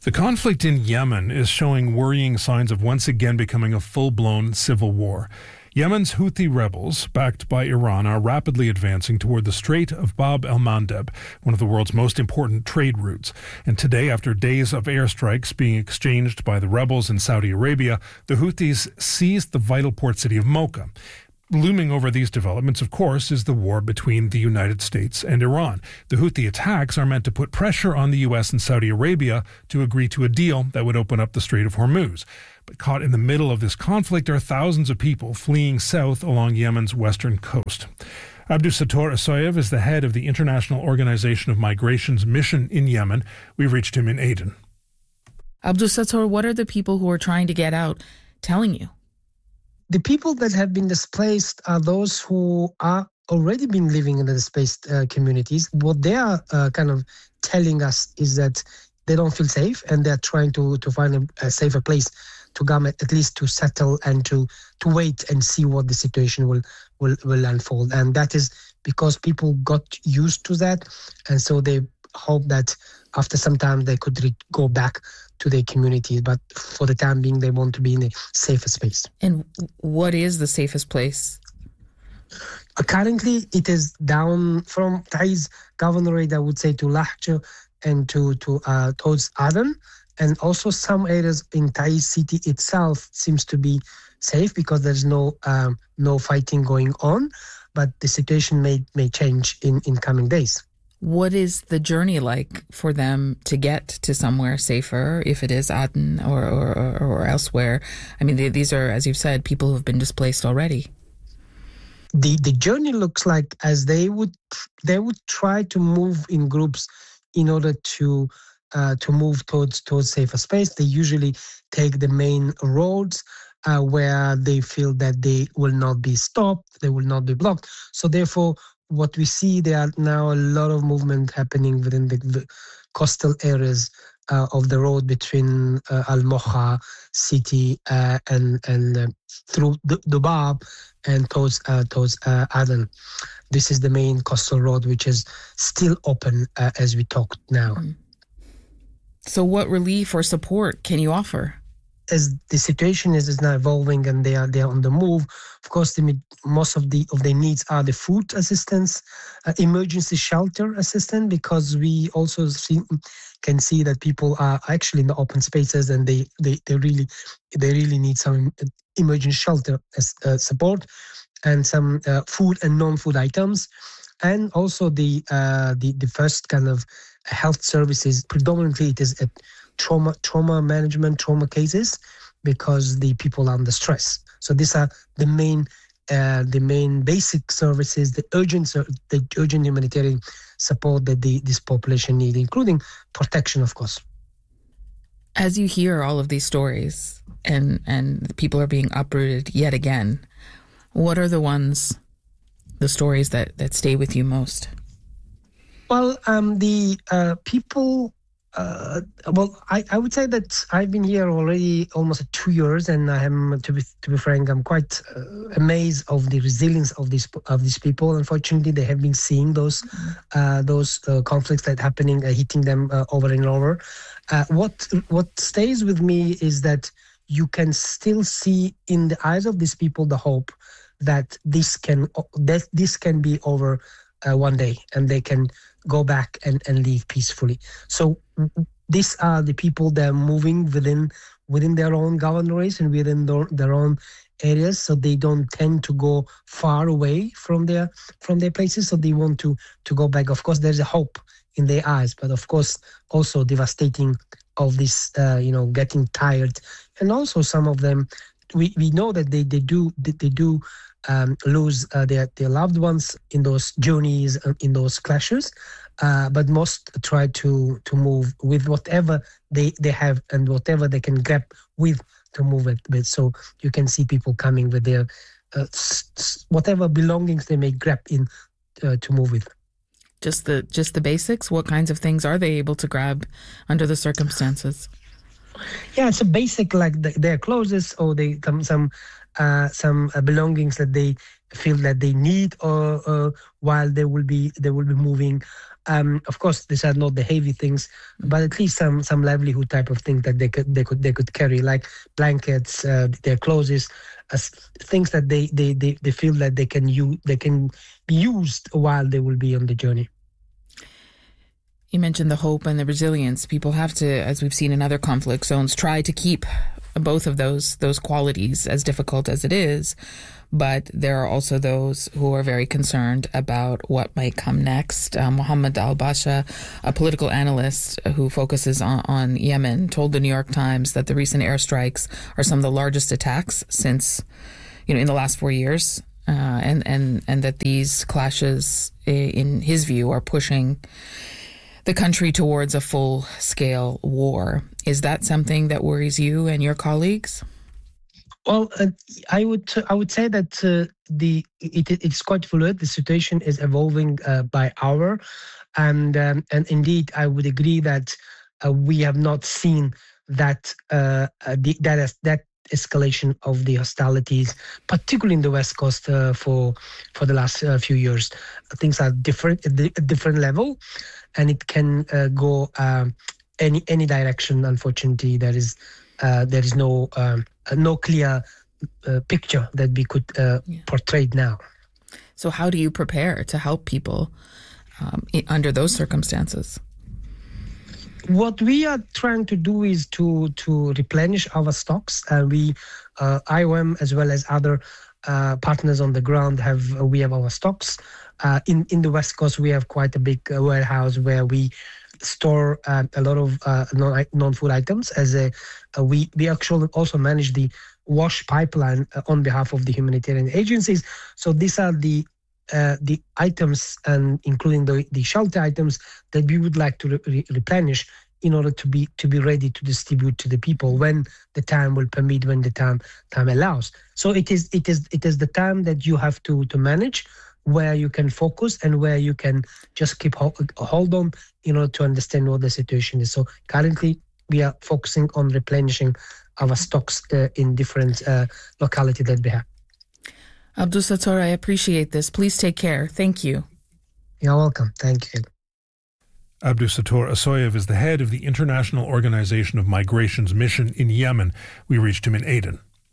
The conflict in Yemen is showing worrying signs of once again becoming a full-blown civil war. Yemen's Houthi rebels, backed by Iran, are rapidly advancing toward the Strait of Bab el-Mandeb, one of the world's most important trade routes. And today, after days of airstrikes being exchanged by the rebels in Saudi Arabia, the Houthis seized the vital port city of Mocha. Looming over these developments, of course, is the war between the United States and Iran. The Houthi attacks are meant to put pressure on the U.S. and Saudi Arabia to agree to a deal that would open up the Strait of Hormuz. But caught in the middle of this conflict are thousands of people fleeing south along Yemen's western coast. Abdusattor Asoyev is the head of the International Organization of Migration's mission in Yemen. We reached him in Aden. Abdusattor, what are the people who are trying to get out telling you? The people that have been displaced are those who are already been living in the displaced communities. What they are kind of telling us is that they don't feel safe and they're trying to find a safer place to come, at least to settle and to wait and see what the situation will unfold. And that is because people got used to that. And so they hope that after some time they could go back to their communities. But for the time being, they want to be in a safer space. And what is the safest place? Currently, it is down from Taiz Governorate, I would say, to Lahj and towards Aden. And also some areas in Taiz city itself seems to be safe because there's no fighting going on. But the situation may change in coming days. What is the journey like for them to get to somewhere safer, if it is Aden or elsewhere? I mean, these are, as you've said, people who have been displaced already. The journey looks like as they would try to move in groups in order to move towards safer space. They usually take the main roads where they feel that they will not be stopped, they will not be blocked. So therefore, what we see, there are now a lot of movement happening within the coastal areas of the road between Al-Mocha city and through the Bab and towards Aden. This is the main coastal road, which is still open as we talk now. So what relief or support can you offer? As the situation is now evolving and they are on the move, of course, most of their needs are the food assistance, emergency shelter assistance, because we also can see that people are actually in the open spaces and they really need some emergency shelter support and some food and non-food items, and also the first kind of health services. Predominantly, it is trauma management, trauma cases, because the people are under stress. So these are the main basic services, the urgent humanitarian support that this population need, including protection, of course. As you hear all of these stories and people are being uprooted yet again, what are the stories that stay with you most? Well, the people. I would say that I've been here already almost 2 years, and I am, to be frank, I'm quite amazed of the resilience of these people. Unfortunately, they have been seeing those conflicts that happening, hitting them over and over. What stays with me is that you can still see in the eyes of these people the hope that this can be over one day, and they can go back and live peacefully. So these are the people that are moving within their own governorates and within their own areas. So they don't tend to go far away from their places. So they want to go back. Of course, there's a hope in their eyes, but of course also devastating of this, getting tired. And also some of them, we know that they do lose their loved ones in those journeys, in those clashes, but most try to move with whatever they have and whatever they can grab with to move it with. So you can see people coming with their whatever belongings they may grab in to move with. Just the basics? What kinds of things are they able to grab under the circumstances? Yeah, it's a basic, like their clothes, or they some belongings that they feel that they need, or while they will be moving. Of course, these are not the heavy things, but at least some livelihood type of thing that they could carry, like blankets, their clothes, things that they feel that they can be used while they will be on the journey. You mentioned the hope and the resilience. People have to, as we've seen in other conflict zones, try to keep both of those qualities, as difficult as it is. But there are also those who are very concerned about what might come next. Mohammed Al-Basha, a political analyst who focuses on Yemen, told the New York Times that the recent airstrikes are some of the largest attacks since, in the last 4 years, and that these clashes, in his view, are pushing the country towards a full-scale war. Is that something that worries you and your colleagues? Well, I would say that it's quite fluid. The situation is evolving by hour, and indeed, I would agree that we have not seen that escalation of the hostilities, particularly in the West Coast, for the last few years. Things are different at a different level, and it can go any direction. Unfortunately, there is no clear picture that we could portray now. So how do you prepare to help people under those circumstances? What we are trying to do is to replenish our stocks. IOM as well as other partners on the ground have our stocks. In the West Coast, we have quite a big warehouse where we store a lot of non-food items. We actually also manage the wash pipeline on behalf of the humanitarian agencies. So these are the items, and including the shelter items, that we would like to replenish in order to be ready to distribute to the people when the time will permit, when the time allows. So it is the time that you have to manage, where you can focus and where you can just keep hold on in order to understand what the situation is. So currently we are focusing on replenishing our stocks in different localities that we have. Abdusattor, I appreciate this. Please take care. Thank you. You're welcome. Thank you. Abdusattor Asoyev is the head of the International Organization of Migration's mission in Yemen. We reached him in Aden.